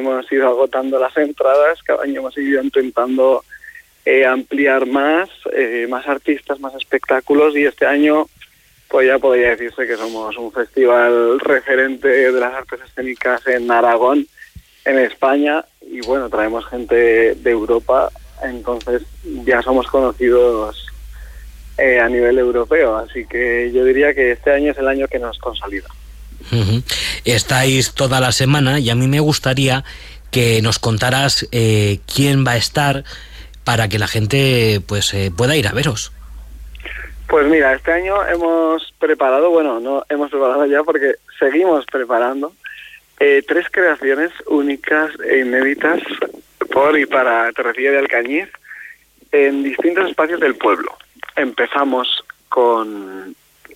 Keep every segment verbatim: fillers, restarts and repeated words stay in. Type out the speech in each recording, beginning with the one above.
hemos ido agotando las entradas, cada año hemos ido intentando eh, ampliar más, eh, más artistas, más espectáculos, y este año pues ya podría decirse que somos un festival referente de las artes escénicas en Aragón, en España, y bueno, traemos gente de Europa, entonces ya somos conocidos eh, a nivel europeo, así que yo diría que este año es el año que nos consolida. Uh-huh. Estáis toda la semana y a mí me gustaría que nos contaras eh, quién va a estar para que la gente pues eh, pueda ir a veros. Pues mira, este año hemos preparado, bueno, no hemos preparado ya porque seguimos preparando eh, tres creaciones únicas e inéditas por y para Torrecilla de Alcañiz en distintos espacios del pueblo. Empezamos con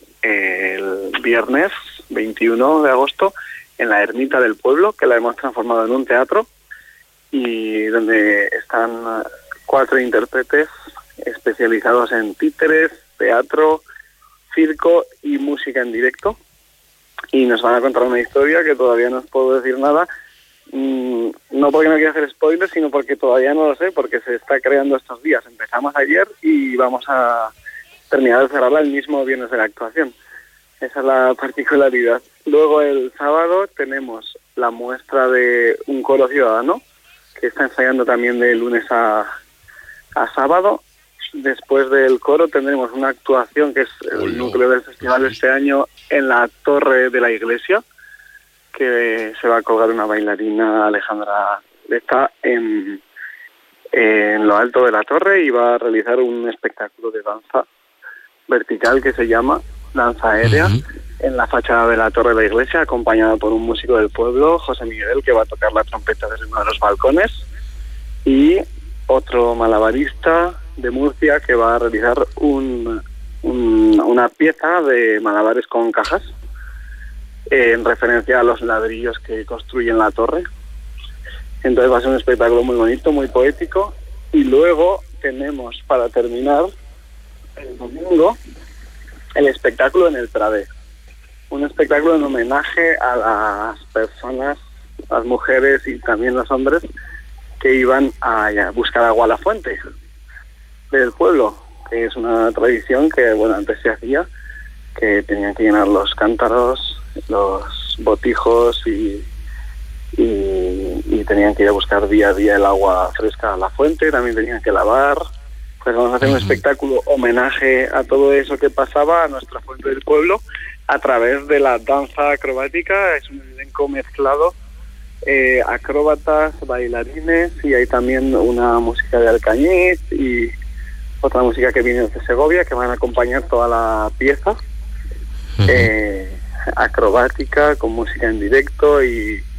el viernes veintiuno de agosto en la ermita del pueblo, que la hemos transformado en un teatro y donde están cuatro intérpretes especializados en títeres, teatro, circo y música en directo, y nos van a contar una historia que todavía no os puedo decir nada, mm, no porque no quiera hacer spoilers, sino porque todavía no lo sé, porque se está creando estos días. Empezamos ayer y vamos a terminar de cerrarla el mismo viernes de la actuación. Esa es la particularidad. Luego el sábado tenemos la muestra de un coro ciudadano que está ensayando también de lunes a, a sábado. Después del coro tendremos una actuación que es el núcleo del festival este año en la torre de la iglesia, que se va a colgar una bailarina, Alejandra, está en, en lo alto de la torre y va a realizar un espectáculo de danza vertical que se llama Danza Aérea uh-huh. en la fachada de la torre de la iglesia, acompañado por un músico del pueblo, José Miguel, que va a tocar la trompeta desde uno de los balcones, y otro malabarista de Murcia que va a realizar un, un, una pieza de malabares con cajas eh, en referencia a los ladrillos que construyen la torre. Entonces va a ser un espectáculo muy bonito, muy poético. Y luego tenemos, para terminar, el domingo, el espectáculo en el Pradé. Un espectáculo en homenaje a las personas, las mujeres y también los hombres que iban a buscar agua a la fuente del pueblo, que es una tradición que, bueno, antes se hacía, que tenían que llenar los cántaros, los botijos y, y, y tenían que ir a buscar día a día el agua fresca a la fuente, también tenían que lavar. Pues vamos a hacer un espectáculo homenaje a todo eso que pasaba, a nuestra fuente del pueblo, a través de la danza acrobática. Es un elenco mezclado, eh, acróbatas, bailarines, y hay también una música de Alcañiz y otra música que viene de Segovia, que van a acompañar toda la pieza, uh-huh. eh, acrobática, con música en directo y,